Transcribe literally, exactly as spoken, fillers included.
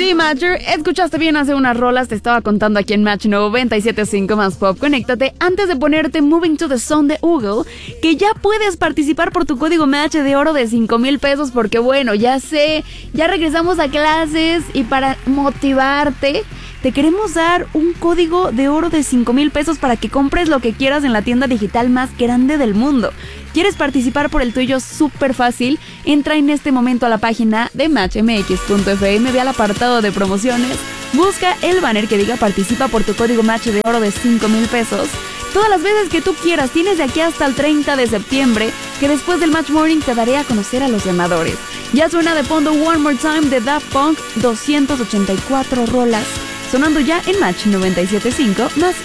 Sí, Matcher, escuchaste bien hace unas rolas, te estaba contando aquí en Match noventa y siete punto cinco más Pop. Conéctate antes de ponerte Moving to the Sun de Google, que ya puedes participar por tu código Match de oro de cinco mil pesos, porque bueno, ya sé, ya regresamos a clases y para motivarte, te queremos dar un código de oro de cinco mil pesos para que compres lo que quieras en la tienda digital más grande del mundo. ¿Quieres participar por el tuyo? Súper fácil. Entra en este momento a la página de match m x punto f m, ve al apartado de promociones, busca el banner que diga participa por tu código Match de oro de cinco mil pesos. Todas las veces que tú quieras, tienes de aquí hasta el treinta de septiembre, que después del Match Morning te daré a conocer a los ganadores. Ya suena de fondo One More Time de Daft Punk, doscientas ochenta y cuatro rolas, sonando ya en Match noventa y siete punto cinco más